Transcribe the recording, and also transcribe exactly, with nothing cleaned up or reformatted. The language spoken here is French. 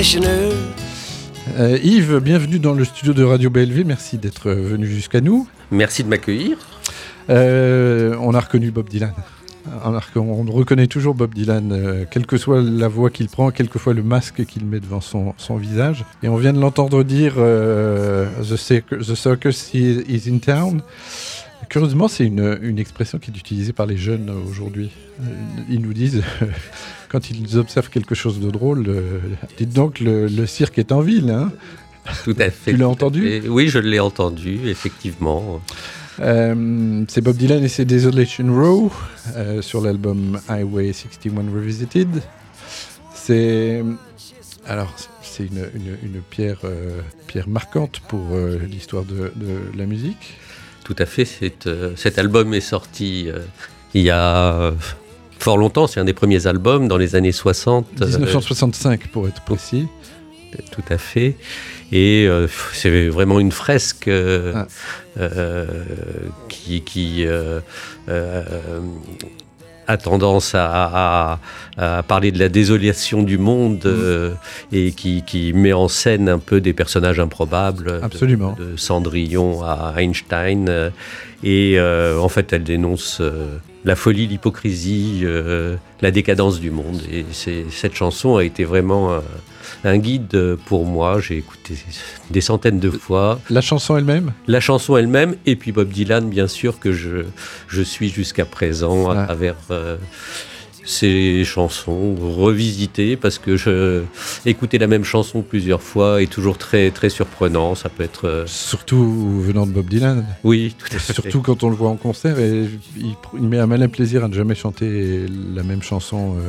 Euh, Yves, bienvenue dans le studio de Radio B L V, merci d'être venu jusqu'à nous. Merci de m'accueillir. Euh, on a reconnu Bob Dylan. On, a, on reconnaît toujours Bob Dylan, euh, quelle que soit la voix qu'il prend, quel que soit le masque qu'il met devant son, son visage. Et on vient de l'entendre dire euh, the, circus, the circus is in town. Curieusement, c'est une, une expression qui est utilisée par les jeunes aujourd'hui. Ils nous disent, quand ils observent quelque chose de drôle, euh, dites donc, le, le cirque est en ville. Hein. Tout à fait. Tu l'as entendu ? Oui, je l'ai entendu, effectivement. Euh, c'est Bob Dylan et c'est Desolation Row euh, sur l'album Highway soixante et un Revisited. C'est, alors, c'est une, une, une pierre, euh, pierre marquante pour euh, l'histoire de, de la musique. Tout à fait. C'est, euh, cet album est sorti euh, il y a euh, fort longtemps. C'est un des premiers albums dans les années soixante. dix-neuf cent soixante-cinq pour être précis. Tout à fait. Et euh, c'est vraiment une fresque euh, ah. euh, qui, qui euh, euh, a tendance à, à, à parler de la désolation du monde euh, et qui, qui met en scène un peu des personnages improbables. Absolument. De, de Cendrillon à Einstein. Euh, et euh, en fait, elle dénonce euh, la folie, l'hypocrisie, euh, la décadence du monde. Et c'est, cette chanson a été vraiment... Euh, un guide pour moi, j'ai écouté des centaines de fois. La chanson elle-même ? La chanson elle-même, et puis Bob Dylan, bien sûr, que je, je suis jusqu'à présent à ah. travers euh, ces chansons revisitées, parce que je, écouter la même chanson plusieurs fois est toujours très, très surprenant. Ça peut être... Euh... Surtout venant de Bob Dylan. Oui, tout à fait. Surtout quand on le voit en concert, et il, il met un malin plaisir à ne jamais chanter la même chanson euh,